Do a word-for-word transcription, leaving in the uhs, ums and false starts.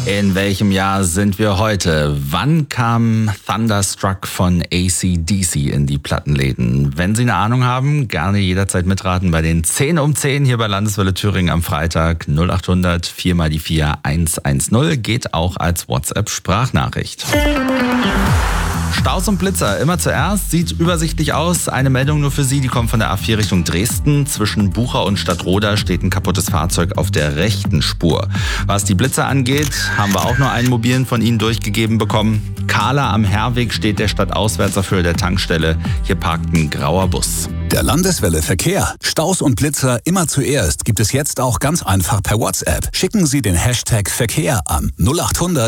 In welchem Jahr sind wir heute? Wann kam Thunderstruck von A C D C in die Plattenläden? Wenn Sie eine Ahnung haben, gerne jederzeit mitraten bei den zehn um zehn hier bei Landeswelle Thüringen am Freitag. null acht hundert vier mal die vier eins eins null geht auch als WhatsApp-Sprachnachricht. Staus und Blitzer, immer zuerst, sieht übersichtlich aus. Eine Meldung nur für Sie, die kommt von der A vier Richtung Dresden. Zwischen Bucha und Stadtroda steht ein kaputtes Fahrzeug auf der rechten Spur. Was die Blitzer angeht, haben wir auch nur einen mobilen von Ihnen durchgegeben bekommen. Kahler am Herweg steht der Stadtauswärts für der Tankstelle. Hier parkt ein grauer Bus. Der Landeswelle Verkehr. Staus und Blitzer immer zuerst gibt es jetzt auch ganz einfach per WhatsApp. Schicken Sie den Hashtag Verkehr an null acht hundert